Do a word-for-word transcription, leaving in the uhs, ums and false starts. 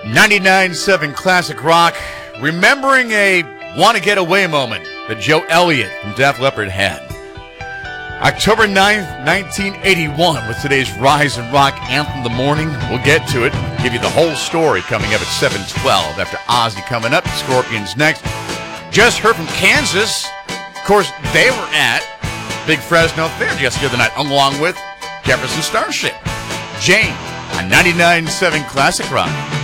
ninety-nine point seven Classic Rock, remembering a wanna get away moment that Joe Elliott from Def Leppard had. October ninth, nineteen eighty-one was today's Rise and Rock Anthem of the morning. We'll get to it. Give you the whole story coming up at seven twelve. After Ozzy coming up, Scorpions next. Just heard from Kansas. Of course, they were at Big Fresno Fair just the other night, along with Jefferson Starship. Jane on ninety-nine point seven Classic Rock.